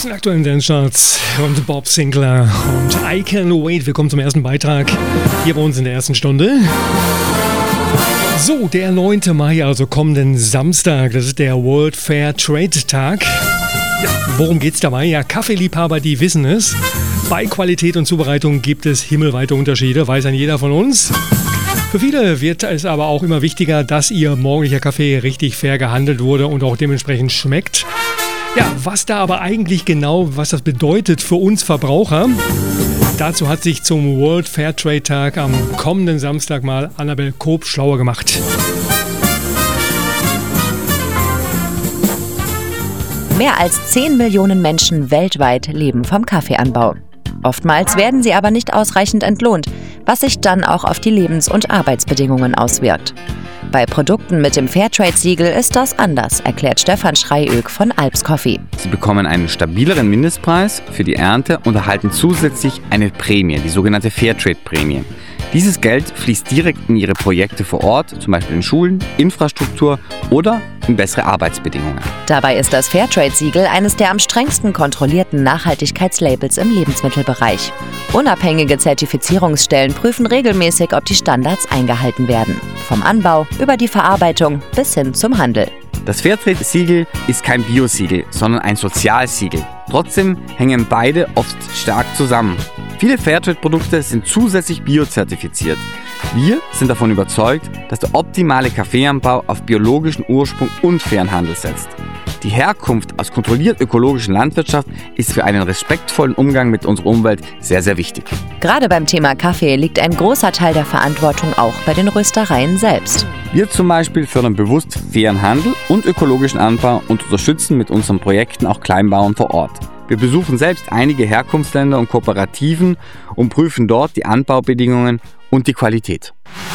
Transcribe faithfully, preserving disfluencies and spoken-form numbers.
aus den aktuellen Dance-Charts und Bob Sinclair und I Can Wait. Willkommen zum ersten Beitrag hier bei uns in der ersten Stunde. So, der neunte Mai, also kommenden Samstag, das ist der World Fair Trade Tag. Ja, worum geht's dabei? Ja, Kaffeeliebhaber, die wissen es. Bei Qualität und Zubereitung gibt es himmelweite Unterschiede, weiß ein jeder von uns. Für viele wird es aber auch immer wichtiger, dass ihr morgendlicher Kaffee richtig fair gehandelt wurde und auch dementsprechend schmeckt. Ja, was da aber eigentlich genau, was das bedeutet für uns Verbraucher, dazu hat sich zum World Fair Trade Tag am kommenden Samstag mal Annabel Koop schlauer gemacht. Mehr als zehn Millionen Menschen weltweit leben vom Kaffeeanbau. Oftmals werden sie aber nicht ausreichend entlohnt, was sich dann auch auf die Lebens- und Arbeitsbedingungen auswirkt. Bei Produkten mit dem Fairtrade-Siegel ist das anders, erklärt Stefan Schreiög von Alps Coffee. Sie bekommen einen stabileren Mindestpreis für die Ernte und erhalten zusätzlich eine Prämie, die sogenannte Fairtrade-Prämie. Dieses Geld fließt direkt in ihre Projekte vor Ort, zum Beispiel in Schulen, Infrastruktur oder in bessere Arbeitsbedingungen. Dabei ist das Fairtrade-Siegel eines der am strengsten kontrollierten Nachhaltigkeitslabels im Lebensmittelbereich. Unabhängige Zertifizierungsstellen prüfen regelmäßig, ob die Standards eingehalten werden. Vom Anbau über die Verarbeitung bis hin zum Handel. Das Fairtrade-Siegel ist kein Biosiegel, sondern ein Sozialsiegel. Trotzdem hängen beide oft stark zusammen. Viele Fairtrade-Produkte sind zusätzlich biozertifiziert. Wir sind davon überzeugt, dass der optimale Kaffeeanbau auf biologischen Ursprung und fairen Handel setzt. Die Herkunft aus kontrolliert ökologischen Landwirtschaft ist für einen respektvollen Umgang mit unserer Umwelt sehr, sehr wichtig. Gerade beim Thema Kaffee liegt ein großer Teil der Verantwortung auch bei den Röstereien selbst. Wir zum Beispiel fördern bewusst fairen Handel und ökologischen Anbau und unterstützen mit unseren Projekten auch Kleinbauern vor Ort. Wir besuchen selbst einige Herkunftsländer und Kooperativen und prüfen dort die Anbaubedingungen und die Qualität.